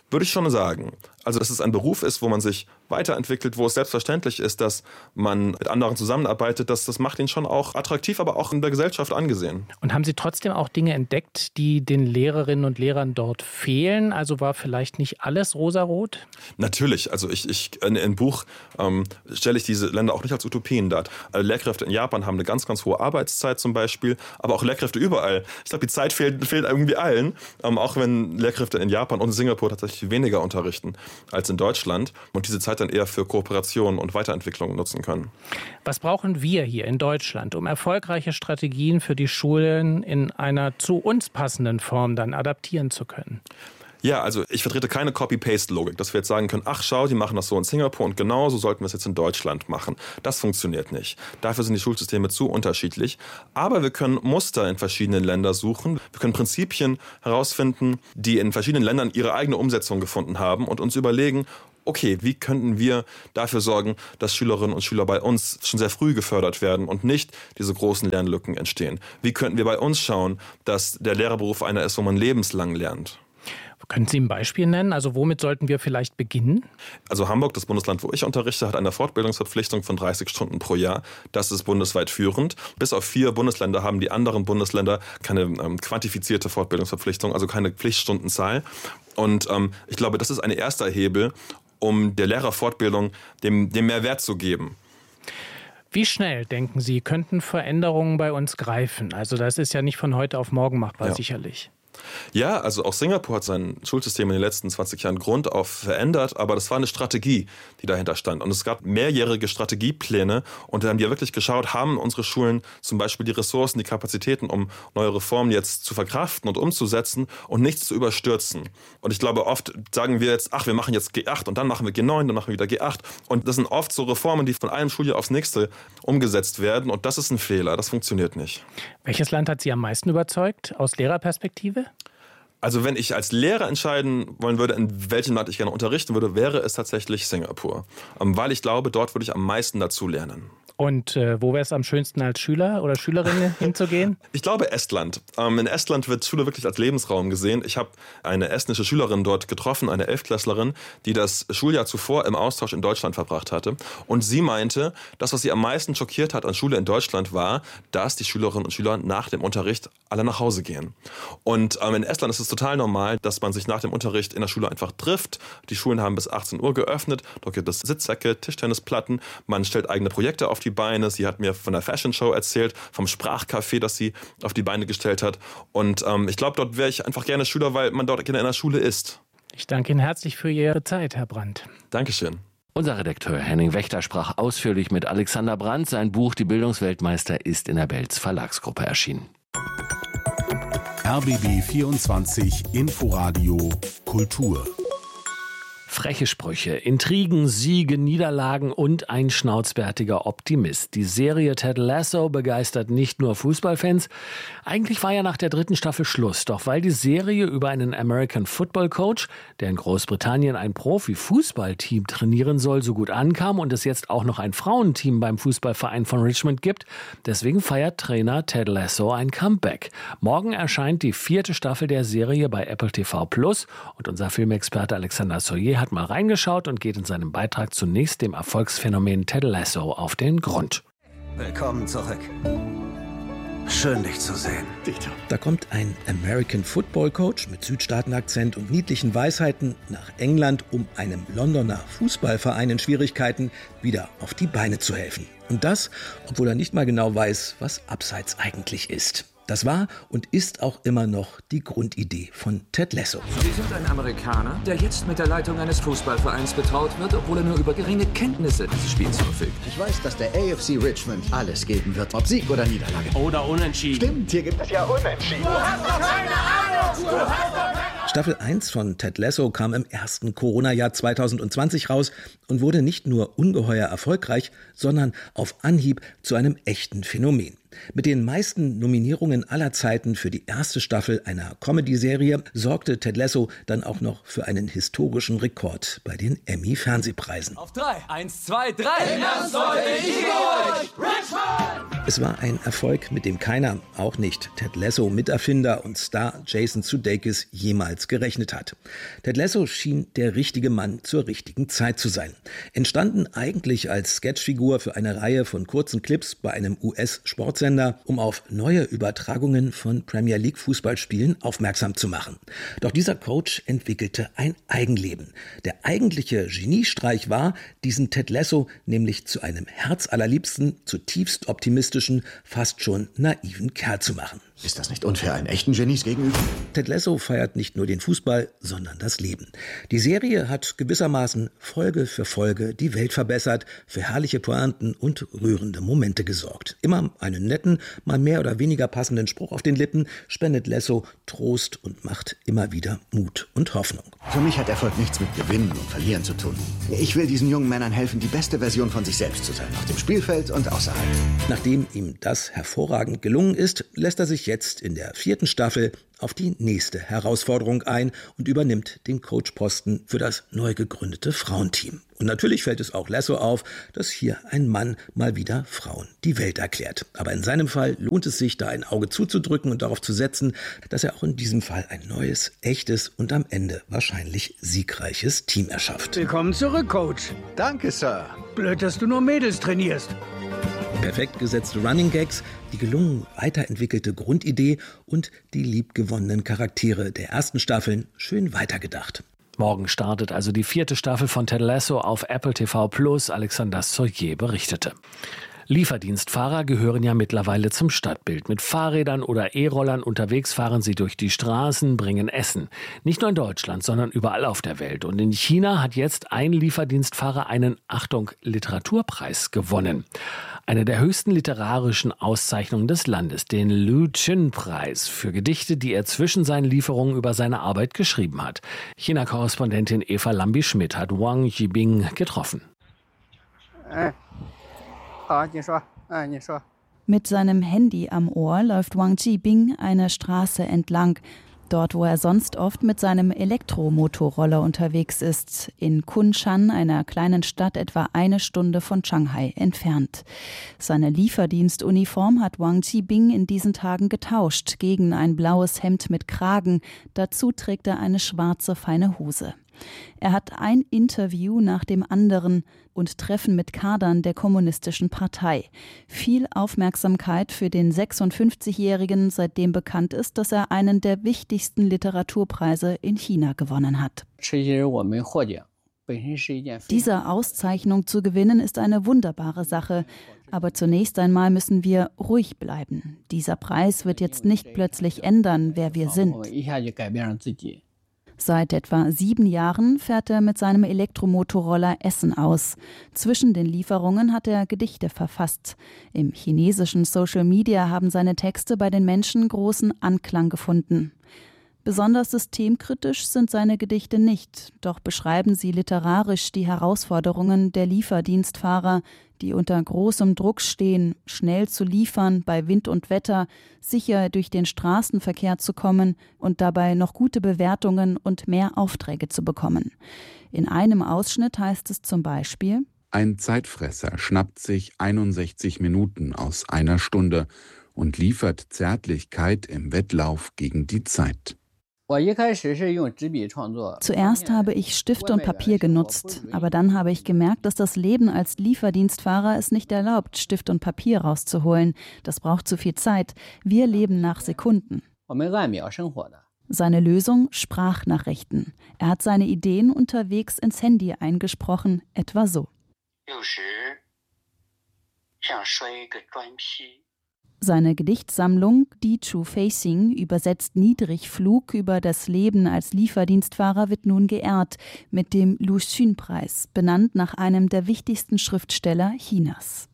Würde ich schon sagen. Also, dass es ein Beruf ist, wo man sich weiterentwickelt, wo es selbstverständlich ist, dass man mit anderen zusammenarbeitet, das macht ihn schon auch attraktiv, aber auch in der Gesellschaft angesehen. Und haben Sie trotzdem auch Dinge entdeckt, die den Lehrerinnen und Lehrern dort fehlen? Also war vielleicht nicht alles rosarot? Natürlich. Also im Buch stelle ich diese Länder auch nicht als Utopien dar. Lehrkräfte in Japan haben eine ganz, ganz hohe Arbeitszeit zum Beispiel, aber auch Lehrkräfte überall. Ich glaube, die Zeit fehlt irgendwie allen, auch wenn Lehrkräfte in Japan und Singapur tatsächlich weniger unterrichten als in Deutschland und diese Zeit dann eher für Kooperation und Weiterentwicklung nutzen können. Was brauchen wir hier in Deutschland, um erfolgreiche Strategien für die Schulen in einer zu uns passenden Form dann adaptieren zu können? Ja, also ich vertrete keine Copy-Paste-Logik, dass wir jetzt sagen können, ach schau, die machen das so in Singapur und genauso sollten wir es jetzt in Deutschland machen. Das funktioniert nicht. Dafür sind die Schulsysteme zu unterschiedlich. Aber wir können Muster in verschiedenen Ländern suchen. Wir können Prinzipien herausfinden, die in verschiedenen Ländern ihre eigene Umsetzung gefunden haben und uns überlegen, okay, wie könnten wir dafür sorgen, dass Schülerinnen und Schüler bei uns schon sehr früh gefördert werden und nicht diese großen Lernlücken entstehen? Wie könnten wir bei uns schauen, dass der Lehrerberuf einer ist, wo man lebenslang lernt? Können Sie ein Beispiel nennen? Also womit sollten wir vielleicht beginnen? Also Hamburg, das Bundesland, wo ich unterrichte, hat eine Fortbildungsverpflichtung von 30 Stunden pro Jahr. Das ist bundesweit führend. Bis auf 4 Bundesländer haben die anderen Bundesländer keine quantifizierte Fortbildungsverpflichtung, also keine Pflichtstundenzahl. Und ich glaube, das ist ein erster Hebel, um der Lehrerfortbildung dem mehr Wert zu geben. Wie schnell, denken Sie, könnten Veränderungen bei uns greifen? Also das ist ja nicht von heute auf morgen machbar, sicherlich. Ja, also auch Singapur hat sein Schulsystem in den letzten 20 Jahren grundauf verändert, aber das war eine Strategie, die dahinter stand. Und es gab mehrjährige Strategiepläne und da haben die ja wirklich geschaut, haben unsere Schulen zum Beispiel die Ressourcen, die Kapazitäten, um neue Reformen jetzt zu verkraften und umzusetzen und nichts zu überstürzen. Und ich glaube, oft sagen wir jetzt, ach, wir machen jetzt G8 und dann machen wir G9, dann machen wir wieder G8. Und das sind oft so Reformen, die von einem Schuljahr aufs nächste umgesetzt werden und das ist ein Fehler, das funktioniert nicht. Welches Land hat Sie am meisten überzeugt aus Lehrerperspektive? Also wenn ich als Lehrer entscheiden wollen würde, in welchem Land ich gerne unterrichten würde, wäre es tatsächlich Singapur. Weil ich glaube, dort würde ich am meisten dazu lernen. Und wo wäre es am schönsten als Schüler oder Schülerin hinzugehen? Ich glaube Estland. In Estland wird Schule wirklich als Lebensraum gesehen. Ich habe eine estnische Schülerin dort getroffen, eine 11-Klässlerin, die das Schuljahr zuvor im Austausch in Deutschland verbracht hatte. Und sie meinte, das, was sie am meisten schockiert hat an Schule in Deutschland, war, dass die Schülerinnen und Schüler nach dem Unterricht alle nach Hause gehen. Und in Estland ist es total normal, dass man sich nach dem Unterricht in der Schule einfach trifft. Die Schulen haben bis 18 Uhr geöffnet. Dort gibt es Sitzsäcke, Tischtennisplatten. Man stellt eigene Projekte auf die Beine. Sie hat mir von der Fashion Show erzählt, vom Sprachcafé, das sie auf die Beine gestellt hat. Und ich glaube, dort wäre ich einfach gerne Schüler, weil man dort gerne in der Schule ist. Ich danke Ihnen herzlich für Ihre Zeit, Herr Brandt. Dankeschön. Unser Redakteur Henning Wächter sprach ausführlich mit Alexander Brandt. Sein Buch Die Bildungsweltmeister ist in der Belz Verlagsgruppe erschienen. RBB 24 Inforadio Kultur. Freche Sprüche, Intrigen, Siege, Niederlagen und ein schnauzbärtiger Optimist. Die Serie Ted Lasso begeistert nicht nur Fußballfans. Eigentlich war ja nach der 3. Staffel Schluss. Doch weil die Serie über einen American Football Coach, der in Großbritannien ein Profi-Fußballteam trainieren soll, so gut ankam und es jetzt auch noch ein Frauenteam beim Fußballverein von Richmond gibt, deswegen feiert Trainer Ted Lasso ein Comeback. Morgen erscheint die 4. Staffel der Serie bei Apple TV Plus und unser Filmexperte Alexander Soyer hat mal reingeschaut und geht in seinem Beitrag zunächst dem Erfolgsphänomen Ted Lasso auf den Grund. Willkommen zurück. Schön, dich zu sehen. Da kommt ein American Football Coach mit Südstaatenakzent und niedlichen Weisheiten nach England, um einem Londoner Fußballverein in Schwierigkeiten wieder auf die Beine zu helfen. Und das, obwohl er nicht mal genau weiß, was Abseits eigentlich ist. Das war und ist auch immer noch die Grundidee von Ted Lasso. Sie sind ein Amerikaner, der jetzt mit der Leitung eines Fußballvereins betraut wird, obwohl er nur über geringe Kenntnisse des Spiels verfügt. Ich weiß, dass der AFC Richmond alles geben wird, ob Sieg oder Niederlage. Oder Unentschieden. Stimmt, hier gibt es ja Unentschieden. Du hast doch keine Ahnung! Staffel 1 von Ted Lasso kam im ersten Corona-Jahr 2020 raus und wurde nicht nur ungeheuer erfolgreich, sondern auf Anhieb zu einem echten Phänomen. Mit den meisten Nominierungen aller Zeiten für die erste Staffel einer Comedy-Serie sorgte Ted Lasso dann auch noch für einen historischen Rekord bei den Emmy-Fernsehpreisen. Auf 3, 1, 2, 3. Ernst heute, ich liebe euch, Richmond! Es war ein Erfolg, mit dem keiner, auch nicht Ted Lasso Miterfinder und Star Jason Sudeikis, jemals gerechnet hat. Ted Lasso schien der richtige Mann zur richtigen Zeit zu sein. Entstanden eigentlich als Sketchfigur für eine Reihe von kurzen Clips bei einem US-Sportsender, um auf neue Übertragungen von Premier League Fußballspielen aufmerksam zu machen. Doch dieser Coach entwickelte ein Eigenleben. Der eigentliche Geniestreich war, diesen Ted Lasso nämlich zu einem herzallerliebsten, zutiefst optimistischen, fast schon naiven Kerl zu machen. Ist das nicht unfair einen echten Genies gegenüber? Ted Lasso feiert nicht nur den Fußball, sondern das Leben. Die Serie hat gewissermaßen Folge für Folge die Welt verbessert, für herrliche Pointen und rührende Momente gesorgt. Immer einen netten, mal mehr oder weniger passenden Spruch auf den Lippen spendet Lasso Trost und macht immer wieder Mut und Hoffnung. Für mich hat Erfolg nichts mit Gewinnen und Verlieren zu tun. Ich will diesen jungen Männern helfen, die beste Version von sich selbst zu sein, auf dem Spielfeld und außerhalb. Nachdem ihm das hervorragend gelungen ist, lässt er sich jetzt in der 4. Staffel auf die nächste Herausforderung ein und übernimmt den Coachposten für das neu gegründete Frauenteam. Und natürlich fällt es auch Lasso auf, dass hier ein Mann mal wieder Frauen die Welt erklärt. Aber in seinem Fall lohnt es sich, da ein Auge zuzudrücken und darauf zu setzen, dass er auch in diesem Fall ein neues, echtes und am Ende wahrscheinlich siegreiches Team erschafft. Willkommen zurück, Coach. Danke, Sir. Blöd, dass du nur Mädels trainierst. Perfekt gesetzte Running Gags, die gelungen weiterentwickelte Grundidee und die liebgewonnenen Charaktere der ersten Staffeln schön weitergedacht. Morgen startet also die 4. Staffel von Ted Lasso auf Apple TV+. Alexander Soyer berichtete. Lieferdienstfahrer gehören ja mittlerweile zum Stadtbild. Mit Fahrrädern oder E-Rollern unterwegs fahren sie durch die Straßen, bringen Essen. Nicht nur in Deutschland, sondern überall auf der Welt. Und in China hat jetzt ein Lieferdienstfahrer einen, Achtung, Literaturpreis gewonnen. Eine der höchsten literarischen Auszeichnungen des Landes, den Lu Xun-Preis für Gedichte, die er zwischen seinen Lieferungen über seine Arbeit geschrieben hat. China-Korrespondentin Eva Lambi-Schmidt hat Wang Jibing getroffen. Mit seinem Handy am Ohr läuft Wang Jibing eine Straße entlang. Dort, wo er sonst oft mit seinem Elektromotorroller unterwegs ist, in Kunshan, einer kleinen Stadt etwa 1 Stunde von Shanghai entfernt. Seine Lieferdienstuniform hat Wang Jibing in diesen Tagen getauscht gegen ein blaues Hemd mit Kragen. Dazu trägt er eine schwarze, feine Hose. Er hat ein Interview nach dem anderen und Treffen mit Kadern der Kommunistischen Partei. Viel Aufmerksamkeit für den 56-Jährigen, seitdem bekannt ist, dass er einen der wichtigsten Literaturpreise in China gewonnen hat. Diese Auszeichnung zu gewinnen ist eine wunderbare Sache. Aber zunächst einmal müssen wir ruhig bleiben. Dieser Preis wird jetzt nicht plötzlich ändern, wer wir sind. Seit etwa 7 Jahren fährt er mit seinem Elektromotorroller Essen aus. Zwischen den Lieferungen hat er Gedichte verfasst. Im chinesischen Social Media haben seine Texte bei den Menschen großen Anklang gefunden. Besonders systemkritisch sind seine Gedichte nicht, doch beschreiben sie literarisch die Herausforderungen der Lieferdienstfahrer, die unter großem Druck stehen, schnell zu liefern bei Wind und Wetter, sicher durch den Straßenverkehr zu kommen und dabei noch gute Bewertungen und mehr Aufträge zu bekommen. In einem Ausschnitt heißt es zum Beispiel: Ein Zeitfresser schnappt sich 61 Minuten aus 1 Stunde und liefert Zärtlichkeit im Wettlauf gegen die Zeit. Zuerst habe ich Stift und Papier genutzt, aber dann habe ich gemerkt, dass das Leben als Lieferdienstfahrer es nicht erlaubt, Stift und Papier rauszuholen. Das braucht zu viel Zeit. Wir leben nach Sekunden. Seine Lösung: Sprachnachrichten. Er hat seine Ideen unterwegs ins Handy eingesprochen, etwa so. Seine Gedichtsammlung Die Chu Facing, übersetzt Niedrigflug über das Leben als Lieferdienstfahrer, wird nun geehrt mit dem Lu Xun-Preis, benannt nach einem der wichtigsten Schriftsteller Chinas.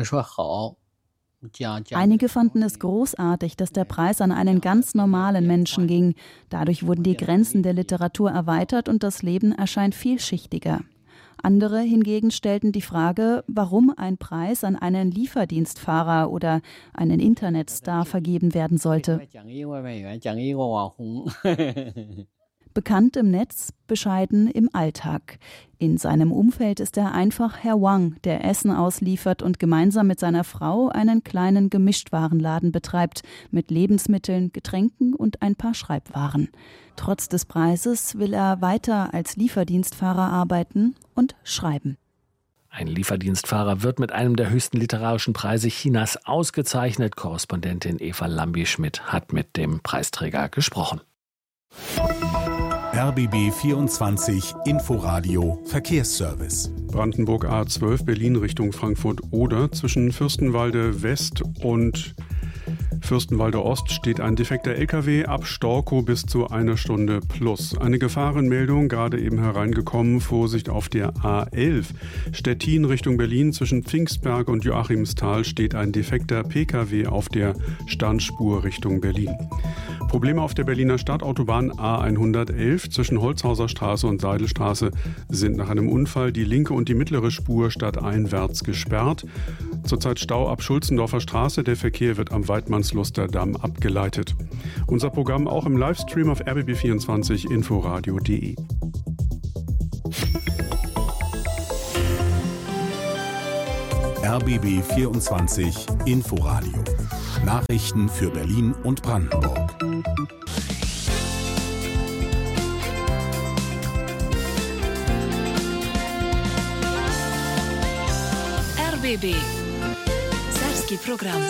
Einige fanden es großartig, dass der Preis an einen ganz normalen Menschen ging. Dadurch wurden die Grenzen der Literatur erweitert und das Leben erscheint vielschichtiger. Andere hingegen stellten die Frage, warum ein Preis an einen Lieferdienstfahrer oder einen Internetstar vergeben werden sollte. Bekannt im Netz, bescheiden im Alltag. In seinem Umfeld ist er einfach Herr Wang, der Essen ausliefert und gemeinsam mit seiner Frau einen kleinen Gemischtwarenladen betreibt, mit Lebensmitteln, Getränken und ein paar Schreibwaren. Trotz des Preises will er weiter als Lieferdienstfahrer arbeiten und schreiben. Ein Lieferdienstfahrer wird mit einem der höchsten literarischen Preise Chinas ausgezeichnet. Korrespondentin Eva Lambi-Schmidt hat mit dem Preisträger gesprochen. RBB 24 Inforadio Verkehrsservice. Brandenburg A12 Berlin Richtung Frankfurt-Oder. Zwischen Fürstenwalde West und Fürstenwalde Ost steht ein defekter LKW ab Storkow bis zu 1 Stunde plus. Eine Gefahrenmeldung gerade eben hereingekommen. Vorsicht auf der A11. Stettin Richtung Berlin zwischen Pfingstberg und Joachimsthal steht ein defekter PKW auf der Standspur Richtung Berlin. Probleme auf der Berliner Stadtautobahn A111 zwischen Holzhauser Straße und Seidelstraße sind nach einem Unfall die linke und die mittlere Spur stadteinwärts gesperrt. Zurzeit Stau ab Schulzendorfer Straße. Der Verkehr wird am Weidmannsluster Damm abgeleitet. Unser Programm auch im Livestream auf rbb24 inforadio.de. RBB 24 Inforadio. Nachrichten für Berlin und Brandenburg. RBB Serbski program.